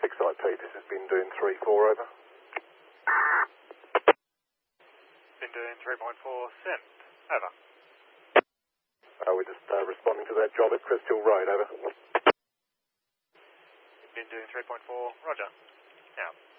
6IP, this has been doing 3-4, over. Been doing 3.4, send. Over. We're just responding to that job at Crystal Road, over. Been doing 3.4, roger. Out.